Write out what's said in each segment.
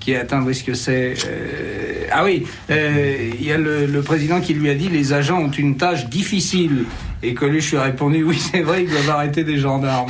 qui est atteint, ce que c'est. Ah oui, il y a le président qui lui a dit les agents ont une tâche difficile. Et Coluche lui a répondu oui, c'est vrai, ils doivent arrêter des gendarmes.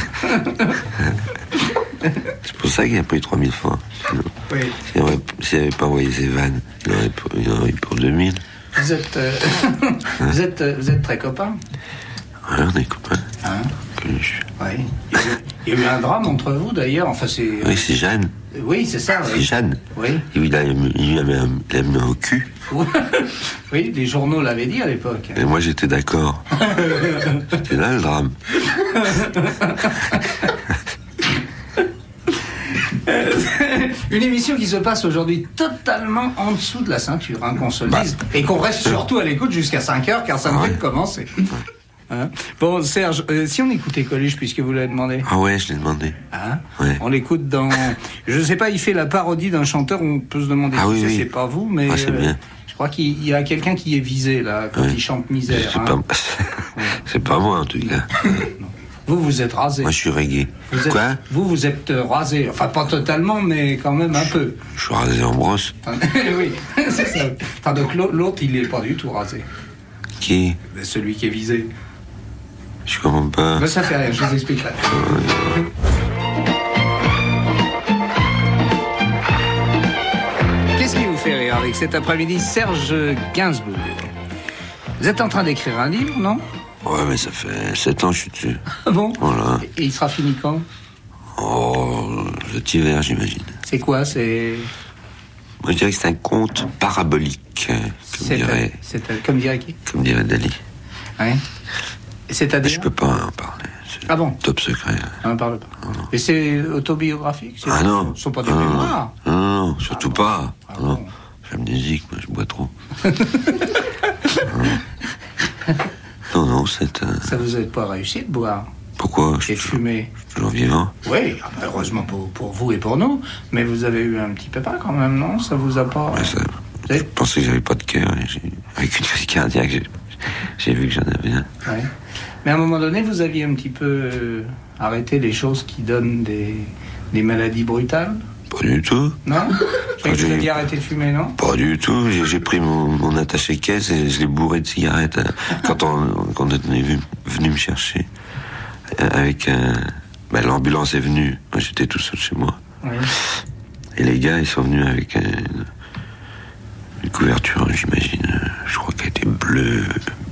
C'est pour ça qu'il a pris 3000 francs. Oui. S'il n'avait pas envoyé ses vannes, il en aurait eu pour 2000. Vous êtes très copains. Ouais, on est copains. Hein? Coluche. Oui. Il y a eu un drame entre vous d'ailleurs. Enfin, c'est... Oui, c'est Jeanne. Oui, c'est ça. C'est oui. Jeanne. Oui. Et il a mis au cul. Oui, les journaux l'avaient dit à l'époque. Et moi, j'étais d'accord. C'était là le drame. Une émission qui se passe aujourd'hui totalement en dessous de la ceinture, hein, qu'on se le dise. Et qu'on reste surtout à l'écoute jusqu'à 5h, car ça ne fait que commencer. Hein? Bon, Serge, si on écoutait Coluche, puisque vous l'avez demandé. Ah ouais, je l'ai demandé. Hein? Ouais. On l'écoute dans... Je sais pas, il fait la parodie d'un chanteur, on peut se demander si c'est pas vous, mais... Ah, c'est bien. Je crois qu'il y a quelqu'un qui est visé, là, quand il chante Misère. C'est, hein. c'est pas moi, en tout cas. Vous êtes rasé. Moi, je suis reggae. Quoi? Vous êtes rasé. Enfin, pas totalement, mais quand même un peu. Je suis rasé en brosse. Oui, c'est ça. Enfin, donc l'autre, il est pas du tout rasé. Qui? Celui qui est visé. Je comprends pas. Mais ça fait rien, je vous expliquerai. Qu'est-ce qui vous fait rire avec cet après-midi, Serge Gainsbourg? Vous êtes en train d'écrire un livre, non? Ouais, mais ça fait 7 ans que je suis dessus. Ah bon? Voilà. Et il sera fini quand? Oh, cet hiver, j'imagine. C'est quoi? C'est... Moi, je dirais que c'est un conte parabolique, comme dirait qui? Comme dirait Dali. Ouais. C'est-à-dire? Je peux pas en parler. Ah bon? Top secret. On ne parle pas. Non. Et c'est autobiographique? Ah non. Ce ne sont pas des mémoires? Non, surtout pas. Ah non. bon. J'amnésique, moi, je bois trop. Non, c'est... Ça vous a pas réussi de boire? Pourquoi? Et de fumer? Je suis toujours vivant. Oui, heureusement pour vous et pour nous. Mais vous avez eu un petit pépin quand même, non? Ça vous a pas... Ouais, je pensais que j'avais pas de cœur. Avec une crise cardiaque, j'ai vu que j'en avais un. Ouais. Mais à un moment donné, vous aviez un petit peu arrêté les choses qui donnent des maladies brutales? Pas du tout. Non? Vous aviez arrêté de fumer, non? Pas du tout. J'ai pris mon attaché-caisse et je l'ai bourré de cigarettes quand on est venu me chercher. Avec l'ambulance est venue. Moi, j'étais tout seul chez moi. Oui. Et les gars, ils sont venus avec une couverture, j'imagine. Je crois qu'elle était bleu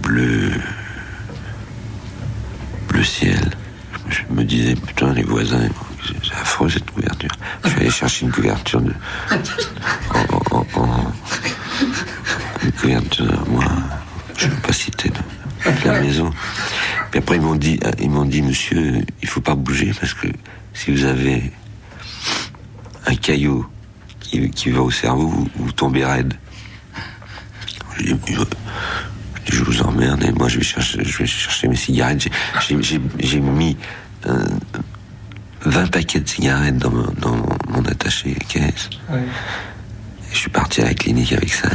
ciel. Je me disais, putain, les voisins, c'est affreux cette couverture. Je suis allé chercher une couverture une couverture, moi, je ne veux pas citer de la maison. Puis après, ils m'ont dit, monsieur, il faut pas bouger parce que si vous avez un caillot qui va au cerveau, vous tombez raide. Je vous emmerde et moi je vais chercher mes cigarettes. J'ai mis 20 paquets de cigarettes dans mon attaché-caisse. Oui. Et je suis parti à la clinique avec ça.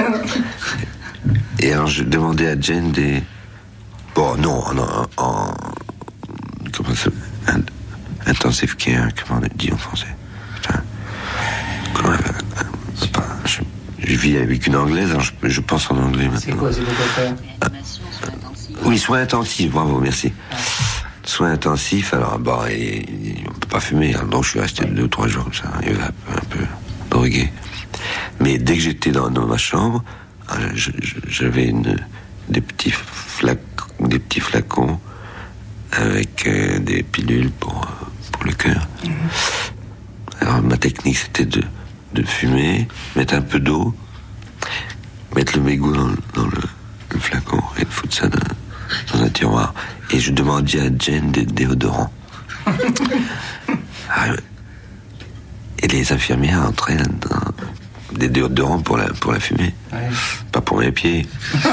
Et alors je demandais à Jen des... Bon, non, comment ça... Intensive care, comment on dit en français? Putain. Je vis avec une anglaise, alors je pense en anglais maintenant. C'est quoi, c'est votre affaire? Oui, soins intensifs, bravo, merci. Soins intensifs, alors, bon, on peut pas fumer, hein, donc je suis resté 2 ou 3 jours comme ça, un peu drogué. Mais dès que j'étais dans ma chambre, j'avais des petits flacons avec des pilules pour le cœur. Alors ma technique c'était de fumer, mettre un peu d'eau, mettre le mégot dans le flacon et de foutre ça dans un tiroir. Et je demandais à Jen des déodorants. Et les infirmières entraient là-dedans des déodorants pour la fumée. Ouais. Pas pour mes pieds.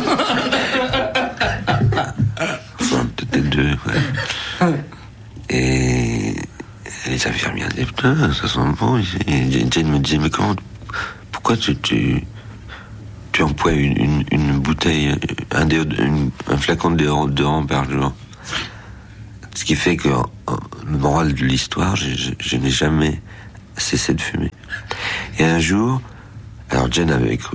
Enfin, peut-être 2. Ouais. Et les infirmières disaient, putain, ça sent bon. Et Jane me disait, mais pourquoi tu emploies une bouteille, un flacon de déodorant par jour? Ce qui fait que, le moral de l'histoire, je n'ai jamais cessé de fumer. Et un jour, alors Jen avait cru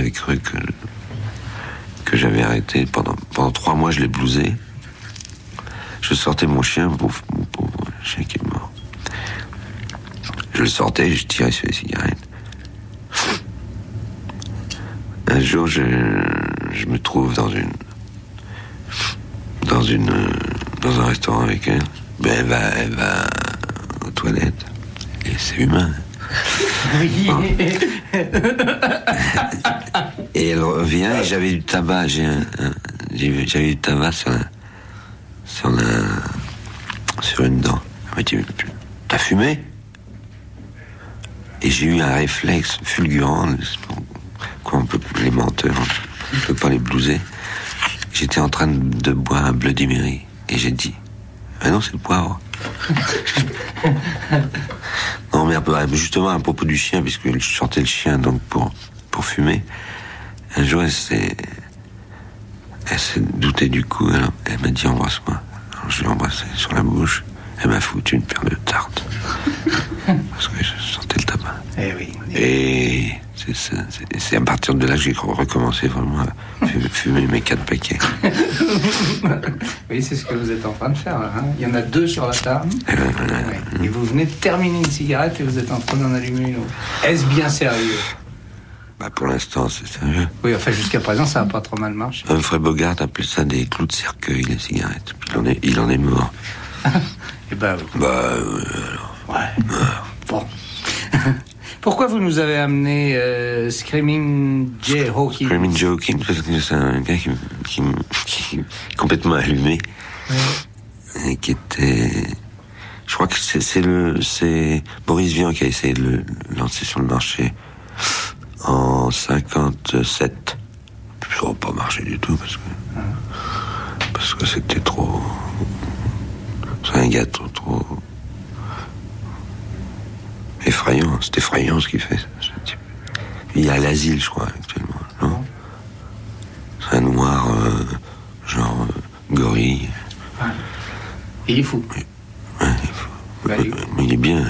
que j'avais arrêté. Pendant 3 mois, je l'ai blousé. Je sortais mon chien, mon pauvre chien qui est mort. Je le sortais et je tirais sur les cigarettes. Un jour, je me trouve dans un restaurant avec elle. Ben, elle va aux toilettes. Et c'est humain. Oui. Bon. Et elle revient et j'avais du tabac. J'avais du tabac sur une dent. Elle m'a dit, t'as fumé? Et j'ai eu un réflexe fulgurant. Les menteurs, on ne peut pas les blouser. J'étais en train de boire un Bloody Mary. Et j'ai dit, ah non, c'est le poivre. Non, mais justement, à propos du chien, puisque je sortais le chien donc pour fumer, un jour, elle s'est doutée du coup. Elle m'a dit, embrasse-moi. Alors, je l'ai embrassée sur la bouche. Elle m'a foutu une paire de tartes. Parce que je sentais le tabac. Eh oui. Et c'est à partir de là que j'ai recommencé vraiment à fumer mes 4 paquets. Oui, c'est ce que vous êtes en train de faire là. Hein. Il y en a 2 sur la table. Et vous venez de terminer une cigarette et vous êtes en train d'en allumer une autre. Est-ce bien sérieux? Bah pour l'instant, c'est sérieux. Oui, enfin jusqu'à présent, ça n'a pas trop mal marché. Humphrey Bogart appelait ça des clous de cercueil, les cigarettes. Puis il en est mort. Et ben. Alors. Ouais. Bon. Pourquoi vous nous avez amené Screaming Jay Hawkins? Screaming Jay Hawkins, parce que c'est un gars qui est complètement allumé. Ouais. Et qui était... Je crois que c'est Boris Vian qui a essayé de le lancer sur le marché en 57. Ça n'a pas marché du tout, parce que c'était trop... C'est un gars trop... effrayant, c'est effrayant ce qu'il fait. Il est à l'asile, je crois, actuellement. Non, c'est un noir, genre gorille. Ouais. Et il est fou. Ouais, il est fou. Bah, mais il est bien.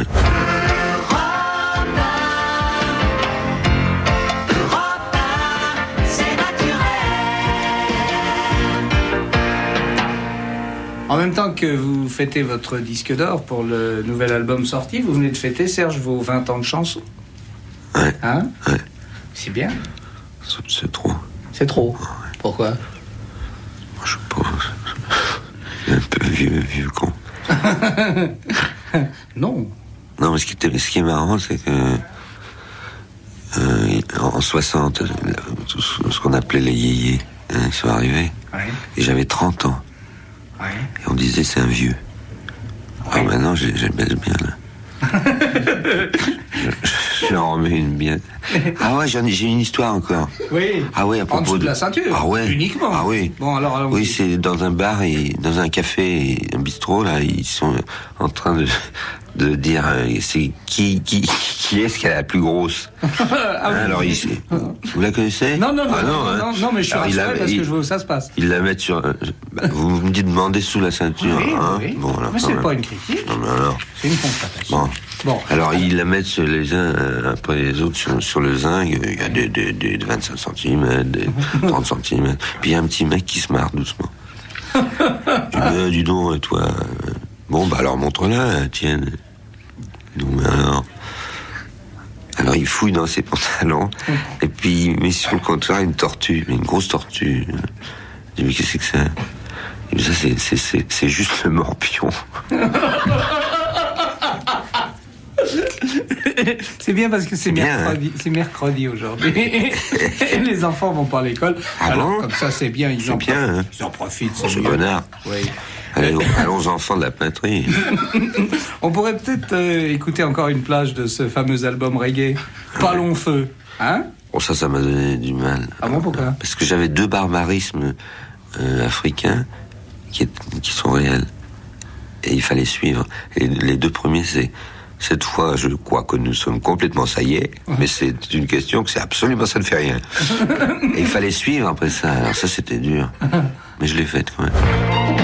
En même temps que vous fêtez votre disque d'or pour le nouvel album sorti, vous venez de fêter, Serge, vos 20 ans de chansons. Ouais. Hein? Ouais. C'est bien. C'est trop. C'est trop. Ouais. Pourquoi? Moi, je pense. Un peu vieux con. Non. Non, mais ce qui est marrant, c'est que en 60, ce qu'on appelait les yéyés, ils sont arrivés. Ouais. Et j'avais 30 ans. Ouais. Et on disait c'est un vieux. Ouais. Alors maintenant j'aime bien là. Je en remets une bien. Ah ouais, j'ai une histoire encore. Oui. Ah ouais, à propos en dessous de la ceinture. Ah ouais. Uniquement. Ah oui. Bon alors allons-y. Oui, c'est dans un bar et dans un café, un bistrot là, ils sont en train de dire c'est qui est-ce qui est la plus grosse. Ah oui. Alors vous la connaissez? Non, non, mais je suis rassuré parce que je vois où ça se passe. Ils la mettent sur. Vous me dites demander sous la ceinture. Oui, hein? oui. Bon, alors, mais c'est pas une critique. Non, mais alors. C'est une constatation. Bon. Alors ils la mettent les uns après les autres sur le zinc. Il y a des 25 cm, des 30 cm. Puis il y a un petit mec qui se marre doucement. Dis donc, toi. Bon, bah alors montre-la, tienne. Donc, alors il fouille dans ses pantalons et puis il met sur le comptoir une tortue, une grosse tortue. Je dis mais qu'est-ce que c'est? Et puis ça c'est juste le morpion. C'est bien parce que c'est mercredi, hein. C'est mercredi aujourd'hui. Et les enfants vont pas à l'école. Ah alors bon, comme ça c'est bien, ils en profitent. C'est bonnard. Oui. Allons enfants de la patrie. On pourrait peut-être écouter encore une plage de ce fameux album reggae, Pas long feu, hein? Bon, ça m'a donné du mal. Ah bon, pourquoi? Parce que j'avais 2 barbarismes africains qui sont réels. Et il fallait suivre. Et les 2 premiers, c'est cette fois, je crois que nous sommes complètement ça y est, mais c'est une question que c'est absolument ça ne fait rien. Et il fallait suivre après ça. Alors ça, c'était dur. Mais je l'ai fait quand même.